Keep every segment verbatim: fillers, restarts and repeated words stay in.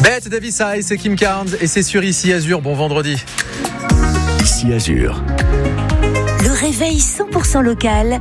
Bette Davis Ice et Kim Carnes, et c'est sur Ici Azur. Bon vendredi. Ici Azur. Le réveil cent pour cent local.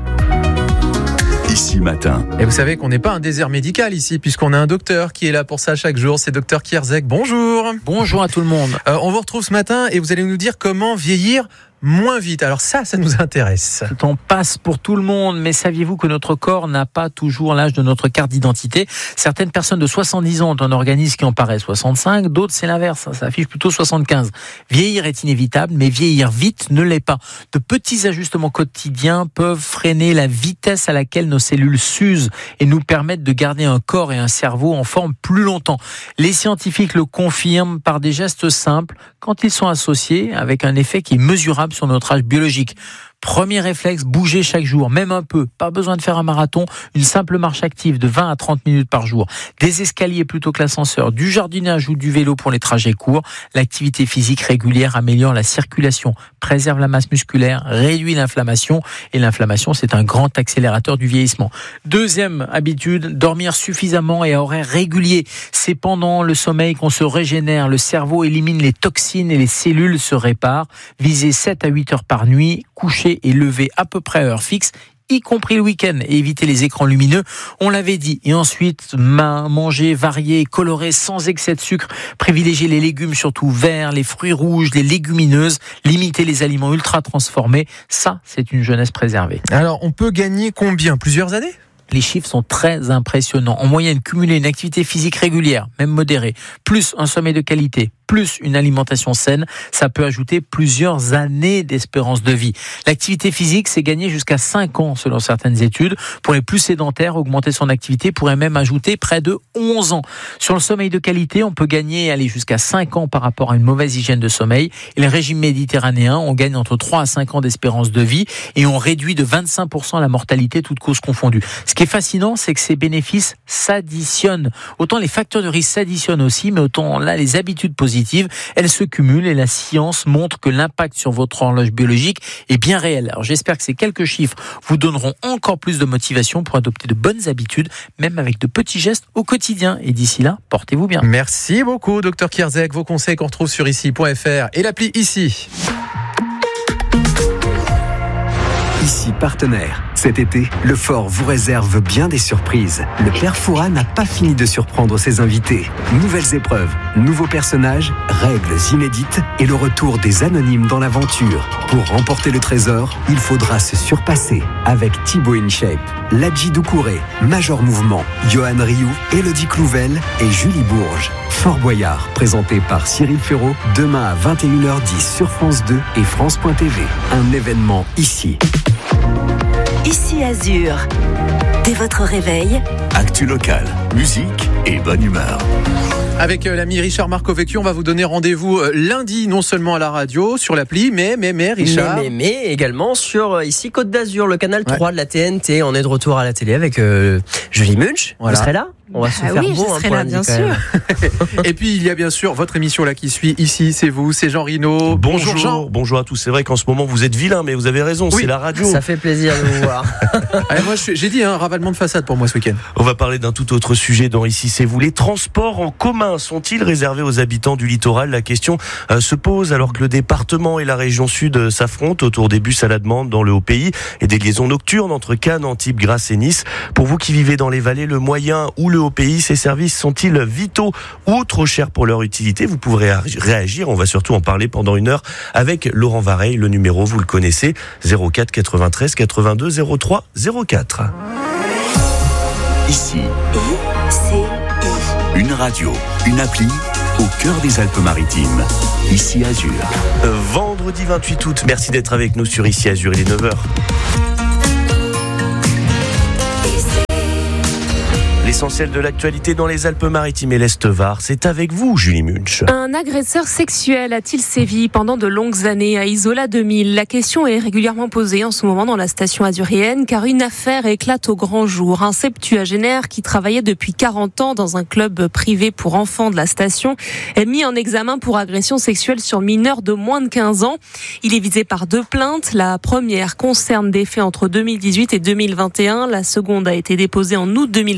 Ici Matin. Et vous savez qu'on n'est pas un désert médical ici, puisqu'on a un docteur qui est là pour ça chaque jour. C'est docteur Kierzek. Bonjour. Bonjour à tout le monde. Euh, on vous retrouve ce matin et vous allez nous dire comment vieillir moins vite. Alors ça, ça nous intéresse. Le temps passe pour tout le monde, mais saviez-vous que notre corps n'a pas toujours l'âge de notre carte d'identité ? Certaines personnes de soixante-dix ans ont un organisme qui en paraît soixante-cinq, d'autres c'est l'inverse, ça affiche plutôt soixante-quinze. Vieillir est inévitable, mais vieillir vite ne l'est pas. De petits ajustements quotidiens peuvent freiner la vitesse à laquelle nos cellules s'usent et nous permettent de garder un corps et un cerveau en forme plus longtemps. Les scientifiques le confirment par des gestes simples quand ils sont associés avec un effet qui est mesurable sur notre âge biologique. Premier réflexe, bouger chaque jour, même un peu. Pas besoin de faire un marathon, une simple marche active de vingt à trente minutes par jour. Des escaliers plutôt que l'ascenseur, du jardinage ou du vélo pour les trajets courts. L'activité physique régulière améliore la circulation, préserve la masse musculaire, réduit l'inflammation. Et l'inflammation, c'est un grand accélérateur du vieillissement. Deuxième habitude, dormir suffisamment et à horaires réguliers. C'est pendant le sommeil qu'on se régénère. Le cerveau élimine les toxines et les cellules se réparent. Visez sept à huit heures par nuit, coucher et lever à peu près à heure fixe, y compris le week-end, et éviter les écrans lumineux, on l'avait dit. Et ensuite, manger varié, coloré, sans excès de sucre, privilégier les légumes, surtout verts, les fruits rouges, les légumineuses, limiter les aliments ultra transformés, ça, c'est une jeunesse préservée. Alors, on peut gagner combien ? Plusieurs années ? Les chiffres sont très impressionnants. En moyenne, cumuler une activité physique régulière, même modérée, plus un sommeil de qualité, plus une alimentation saine, ça peut ajouter plusieurs années d'espérance de vie. L'activité physique, c'est gagner jusqu'à cinq ans selon certaines études. Pour les plus sédentaires, augmenter son activité pourrait même ajouter près de onze ans. Sur le sommeil de qualité, on peut gagner aller jusqu'à cinq ans par rapport à une mauvaise hygiène de sommeil. Et le régime méditerranéen, on gagne entre trois à cinq ans d'espérance de vie et on réduit de vingt-cinq pour cent la mortalité, toutes causes confondues. Ce qui est fascinant, c'est que ces bénéfices s'additionnent. Autant les facteurs de risque s'additionnent aussi, mais autant là, les habitudes positives, elles se cumulent et la science montre que l'impact sur votre horloge biologique est bien réel. Alors j'espère que ces quelques chiffres vous donneront encore plus de motivation pour adopter de bonnes habitudes, même avec de petits gestes au quotidien. Et d'ici là, portez-vous bien. Merci beaucoup, docteur Kierzek. Vos conseils qu'on retrouve sur ici point f r et l'appli Ici. Ici partenaire. Cet été, le Fort vous réserve bien des surprises. Le Père Fouras n'a pas fini de surprendre ses invités. Nouvelles épreuves, nouveaux personnages, règles inédites et le retour des anonymes dans l'aventure. Pour remporter le trésor, il faudra se surpasser avec Thibaut InShape, Ladji Doucouré, Major Mouvement, Johan Rioux, Élodie Clouvel et Julie Bourges. Fort Boyard, présenté par Cyril Ferraud, demain à vingt et une heures dix sur France deux et France point t v. Un événement ici. Ici Azur. Dès votre réveil, Actu local, musique et bonne humeur. Avec l'ami Richard Marcovecchio, on va vous donner rendez-vous lundi, non seulement à la radio, sur l'appli, mais, mais, mais, Richard. Mais, mais, mais également sur, ici, Côte d'Azur, le canal trois ouais. de la T N T. On est de retour à la télé avec euh, Julie Munch. Voilà. Vous serez là ? On va bah se faire oui, beau je hein, serai pour là, lundi, bien quand sûr. même. Et puis, il y a bien sûr votre émission là qui suit. Ici, c'est vous, c'est Jean Rino. Bonjour, Bonjour Jean. Bonjour à tous. C'est vrai qu'en ce moment, vous êtes vilain, mais vous avez raison, Oui. c'est la radio. Ça fait plaisir de vous voir. Allez, moi, je- j'ai dit, un hein, ravalement de façade pour moi ce week-end. On va parler d'un tout autre sujet dans Ici c'est vous. Les transports en commun sont-ils réservés aux habitants du littoral ? La question euh, se pose alors que le département et la région sud euh, s'affrontent autour des bus à la demande dans le Haut-Pays et des liaisons nocturnes entre Cannes, Antibes, Grasse et Nice. Pour vous qui vivez dans les vallées, le moyen ou le Haut-Pays, ces services sont-ils vitaux ou trop chers pour leur utilité ? Vous pourrez réagir, on va surtout en parler pendant une heure avec Laurent Vareille. Le numéro, vous le connaissez, zéro quatre quatre-vingt-treize quatre-vingt-deux zéro trois zéro quatre. Ici, I, C, I. une radio, une appli au cœur des Alpes-Maritimes. Ici Azur. Euh, Vendredi vingt-huit août, merci d'être avec nous sur Ici Azur, il est neuf heures. L'essentiel de l'actualité dans les Alpes-Maritimes et l'Est-Var, c'est avec vous, Julie Munch. Un agresseur sexuel a-t-il sévi pendant de longues années à Isola deux mille ? La question est régulièrement posée en ce moment dans la station azurienne car une affaire éclate au grand jour. Un septuagénaire qui travaillait depuis quarante ans dans un club privé pour enfants de la station est mis en examen pour agression sexuelle sur mineurs de moins de quinze ans. Il est visé par deux plaintes. La première concerne des faits entre deux mille dix-huit et deux mille vingt et un. La seconde a été déposée en août deux mille vingt-cinq.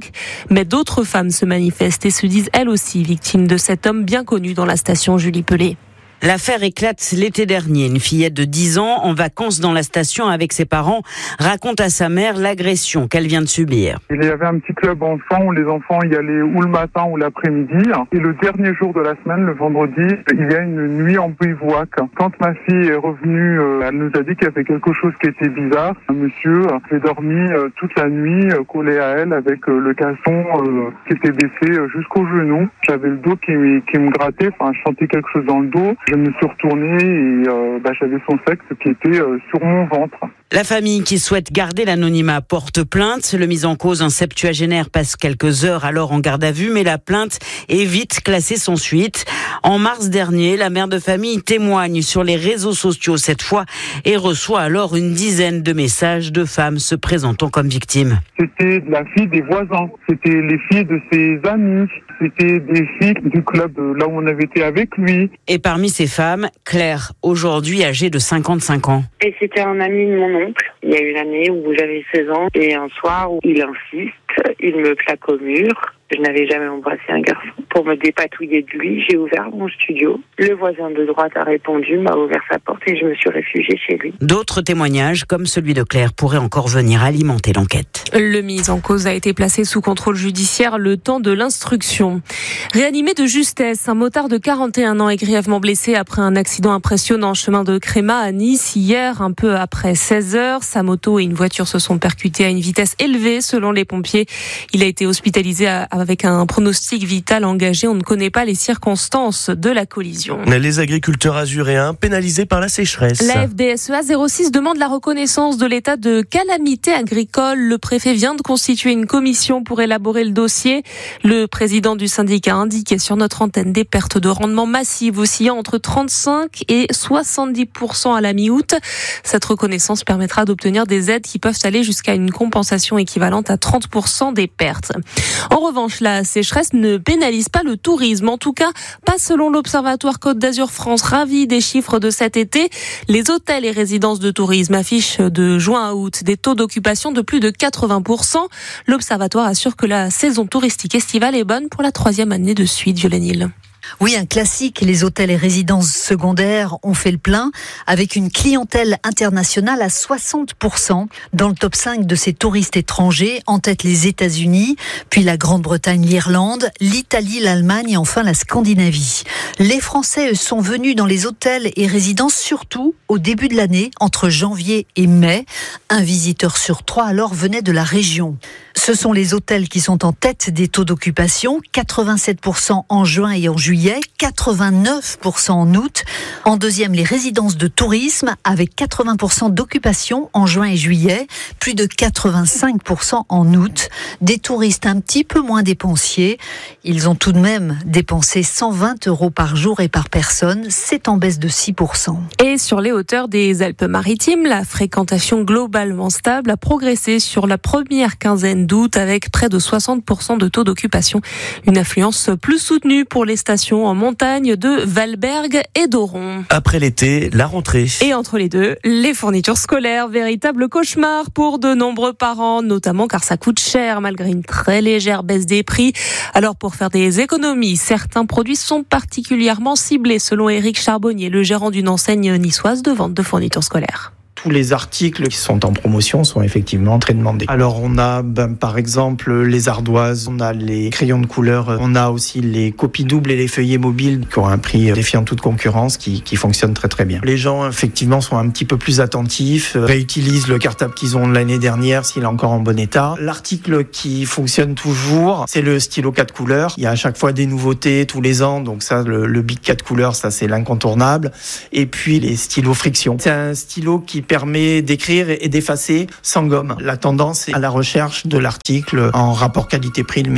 cinq. Mais d'autres femmes se manifestent et se disent elles aussi victimes de cet homme bien connu dans la station, Julie Pelé. L'affaire éclate l'été dernier. Une fillette de dix ans, en vacances dans la station avec ses parents, raconte à sa mère l'agression qu'elle vient de subir. Il y avait un petit club enfant où les enfants y allaient ou le matin ou l'après-midi. Et le dernier jour de la semaine, le vendredi, il y a une nuit en bivouac. Quand ma fille est revenue, elle nous a dit qu'il y avait quelque chose qui était bizarre. Un monsieur avait dormi toute la nuit collé à elle avec le caleçon qui était baissé jusqu'au genou. J'avais le dos qui, qui me grattait, enfin je sentais quelque chose dans le dos. Je me suis retournée et euh, bah, j'avais son sexe qui était euh, sur mon ventre. La famille qui souhaite garder l'anonymat porte plainte. Le mis en cause, un septuagénaire, passe quelques heures alors en garde à vue, mais la plainte est vite classée sans suite. En mars dernier, la mère de famille témoigne sur les réseaux sociaux cette fois et reçoit alors une dizaine de messages de femmes se présentant comme victimes. C'était la fille des voisins, c'était les filles de ses amis, c'était des filles du club là où on avait été avec lui. Et parmi ces femmes, Claire, aujourd'hui âgée de cinquante-cinq ans. Et c'était un ami de mon oncle. Il y a une année où j'avais seize ans et un soir où il insiste, il me plaque au mur. Je n'avais jamais embrassé un garçon. Pour me dépatouiller de lui, j'ai ouvert mon studio. Le voisin de droite a répondu, m'a ouvert sa porte et je me suis réfugiée chez lui. D'autres témoignages, comme celui de Claire, pourraient encore venir alimenter l'enquête. Le mis en cause a été placé sous contrôle judiciaire le temps de l'instruction. Réanimé de justesse, un motard de quarante et un ans est grièvement blessé après un accident impressionnant chemin de Créma à Nice. Hier, un peu après seize heures, sa moto et une voiture se sont percutés à une vitesse élevée selon les pompiers. Il a été hospitalisé à avec un pronostic vital engagé. On ne connaît pas les circonstances de la collision. Les agriculteurs azuréens pénalisés par la sécheresse. La F D S E A zéro six demande la reconnaissance de l'état de calamité agricole. Le préfet vient de constituer une commission pour élaborer le dossier. Le président du syndicat a indiqué sur notre antenne des pertes de rendement massives oscillant entre trente-cinq et soixante-dix pour cent à la mi-août. Cette reconnaissance permettra d'obtenir des aides qui peuvent aller jusqu'à une compensation équivalente à trente pour cent des pertes. En revanche, la sécheresse ne pénalise pas le tourisme. En tout cas, pas selon l'Observatoire Côte d'Azur France. Ravi des chiffres de cet été. Les hôtels et résidences de tourisme affichent de juin à août des taux d'occupation de plus de quatre-vingts pour cent. L'Observatoire assure que la saison touristique estivale est bonne pour la troisième année de suite. Violaine Hill. Oui, un classique. Les hôtels et résidences secondaires ont fait le plein avec une clientèle internationale à soixante pour cent. Dans le top cinq de ces touristes étrangers, en tête les États-Unis, puis la Grande-Bretagne, l'Irlande, l'Italie, l'Allemagne et enfin la Scandinavie. Les Français, eux, sont venus dans les hôtels et résidences surtout au début de l'année, entre janvier et mai. Un visiteur sur trois alors venait de la région. Ce sont les hôtels qui sont en tête des taux d'occupation, quatre-vingt-sept pour cent en juin et en juillet, quatre-vingt-neuf pour cent en août. En deuxième, les résidences de tourisme avec quatre-vingts pour cent d'occupation en juin et juillet, plus de quatre-vingt-cinq pour cent en août. Des touristes un petit peu moins dépensiers. Ils ont tout de même dépensé cent vingt euros par jour et par personne. C'est en baisse de six pour cent. Et sur les hauteurs des Alpes-Maritimes, la fréquentation globalement stable a progressé sur la première quinzaine d'août avec près de soixante pour cent de taux d'occupation. Une affluence plus soutenue pour les stations en montagne de Valberg et d'Oron. Après l'été, la rentrée. Et entre les deux, les fournitures scolaires. Véritable cauchemar pour de nombreux parents, notamment car ça coûte cher malgré une très légère baisse des prix. Alors pour faire des économies, certains produits sont particulièrement ciblés selon Éric Charbonnier, le gérant d'une enseigne niçoise de vente de fournitures scolaires. Tous les articles qui sont en promotion sont effectivement très demandés. Alors on a ben, par exemple les ardoises, on a les crayons de couleur, on a aussi les copies doubles et les feuillets mobiles qui ont un prix défiant toute concurrence qui, qui fonctionnent très très bien. Les gens effectivement sont un petit peu plus attentifs, réutilisent le cartable qu'ils ont l'année dernière s'il est encore en bon état. L'article qui fonctionne toujours, c'est le stylo quatre couleurs. Il y a à chaque fois des nouveautés tous les ans, donc ça le, le Bic quatre couleurs, ça c'est l'incontournable. Et puis les stylos friction. C'est un stylo qui permet d'écrire et d'effacer sans gomme. La tendance est à la recherche de l'article en rapport qualité-prix le meilleur.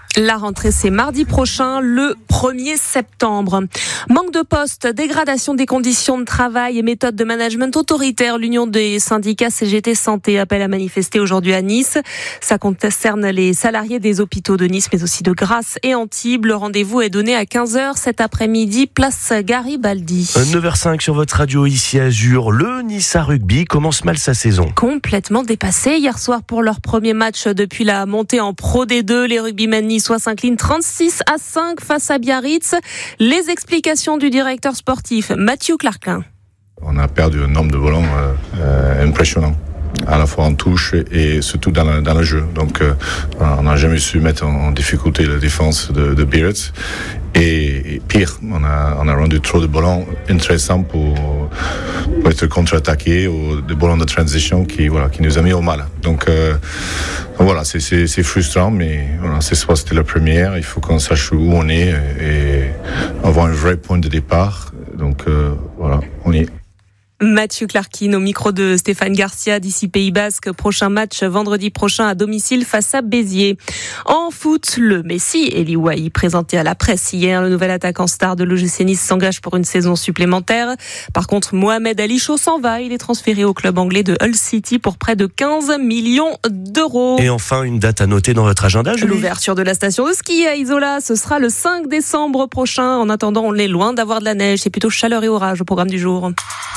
La rentrée, c'est mardi prochain, le premier septembre. Manque de postes, dégradation des conditions de travail et méthodes de management autoritaire. L'Union des syndicats C G T Santé appelle à manifester aujourd'hui à Nice. Ça concerne les salariés des hôpitaux de Nice, mais aussi de Grasse et Antibes. Le rendez-vous est donné à quinze heures cet après-midi, place Garibaldi. neuf heures cinq sur votre radio, ici Azur. Le Nice à rugby commence mal sa saison. Complètement dépassé. Hier soir, pour leur premier match depuis la montée en Pro D deux, les rugbymen niçois s'inclinent trente-six à cinq face à Biarritz. Les explications du directeur sportif Mathieu Clarquin. On a perdu un nombre de ballons euh, impressionnant, à la fois en touche et surtout dans le, dans le jeu. Donc euh, on n'a jamais su mettre en difficulté la défense de, de Biarritz. Et, et pire, on a, on a rendu trop de ballons intéressants pour, pour être contre-attaqués ou des ballons de transition qui, voilà, qui nous a mis au mal. Donc euh, voilà, c'est, c'est, c'est frustrant, mais voilà, c'est ça, c'était la première. Il faut qu'on sache où on est et avoir un vrai point de départ. Donc euh, voilà, on y est. Mathieu Clarkin au micro de Stéphane Garcia d'ici Pays Basque. Prochain match vendredi prochain à domicile face à Béziers. En foot, le Messi, Eli Wahi, présenté à la presse hier. Le nouvel attaquant star de l'O G C Nice s'engage pour une saison supplémentaire. Par contre, Mohamed Ali Chaud s'en va. Il est transféré au club anglais de Hull City pour près de quinze millions d'euros. Et enfin, une date à noter dans votre agenda, Julie. L'ouverture de la station de ski à Isola, ce sera le cinq décembre prochain. En attendant, on est loin d'avoir de la neige. C'est plutôt chaleur et orage au programme du jour.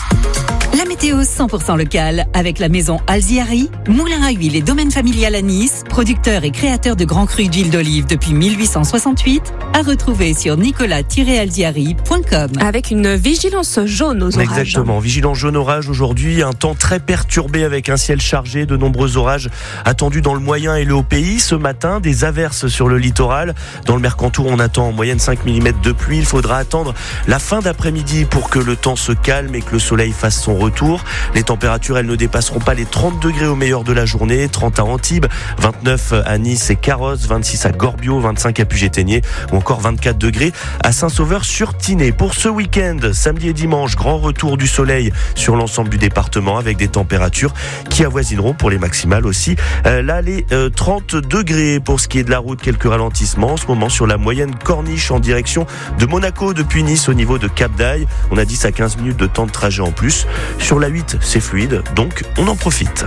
La météo cent pour cent locale avec la maison Alziari, moulin à huile et domaine familial à Nice, producteur et créateur de grands crus d'huile d'olive depuis mille huit cent soixante-huit, à retrouver sur nicolas tiret alziari point com. Avec une vigilance jaune aux orages. Exactement, vigilance jaune orage aujourd'hui, un temps très perturbé avec un ciel chargé, de nombreux orages attendus dans le moyen et le haut pays. Ce matin, des averses sur le littoral. Dans le Mercantour, on attend en moyenne cinq millimètres de pluie. Il faudra attendre la fin d'après-midi pour que le temps se calme et que le soleil fasse son retour. Les températures, elles ne dépasseront pas les trente degrés au meilleur de la journée, trente à Antibes, vingt-neuf à Nice et Carrosse, vingt-six à Gorbio, vingt-cinq à Puget-Théniers ou encore vingt-quatre degrés à Saint-Sauveur-sur-Tinée. Pour ce week-end, samedi et dimanche, grand retour du soleil sur l'ensemble du département avec des températures qui avoisineront pour les maximales aussi. Euh, là, les euh, trente degrés. Pour ce qui est de la route, quelques ralentissements en ce moment sur la moyenne Corniche en direction de Monaco depuis Nice au niveau de Cap d'Aille. On a dix à quinze minutes de temps de trajet en plus. Sur la huit, c'est fluide, donc on en profite.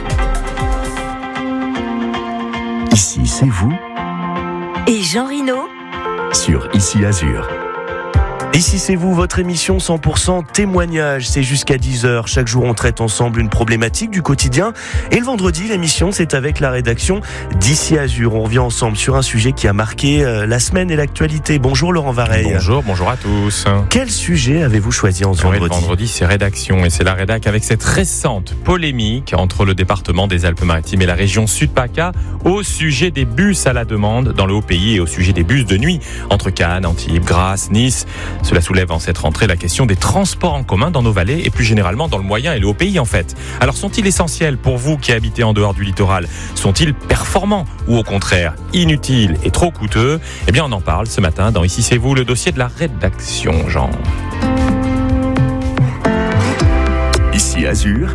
Ici, c'est vous. Et Jean Rino Sur Ici Azur. Ici c'est vous, votre émission cent pour cent témoignage, c'est jusqu'à dix heures. Chaque jour on traite ensemble une problématique du quotidien. Et le vendredi, l'émission c'est avec la rédaction d'Ici Azur. On revient ensemble sur un sujet qui a marqué la semaine et l'actualité. Bonjour Laurent Vareille. Bonjour, bonjour à tous. Quel sujet avez-vous choisi en ce oui, vendredi ? Le vendredi c'est rédaction et c'est la rédac avec cette récente polémique entre le département des Alpes-Maritimes et la région Sud-PACA au sujet des bus à la demande dans le Haut-Pays et au sujet des bus de nuit entre Cannes, Antibes, Grasse, Nice. Cela soulève en cette rentrée la question des transports en commun dans nos vallées et plus généralement dans le moyen et le haut pays en fait. Alors sont-ils essentiels pour vous qui habitez en dehors du littoral ? Sont-ils performants ou au contraire inutiles et trop coûteux ? Eh bien on en parle ce matin dans Ici c'est vous, le dossier de la rédaction, Jean. Ici Azur.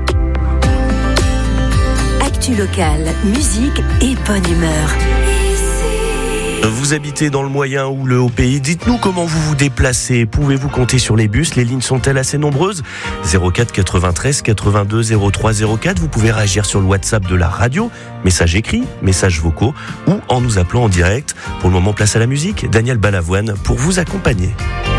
Actu locale, musique et bonne humeur. Vous habitez dans le moyen ou le haut pays, dites-nous comment vous vous déplacez. Pouvez-vous compter sur les bus ? Les lignes sont-elles assez nombreuses ? zéro quatre quatre-vingt-treize quatre-vingt-deux zéro trois zéro quatre. Vous pouvez réagir sur le WhatsApp de la radio, messages écrits, messages vocaux ou en nous appelant en direct. Pour le moment, place à la musique. Daniel Balavoine pour vous accompagner.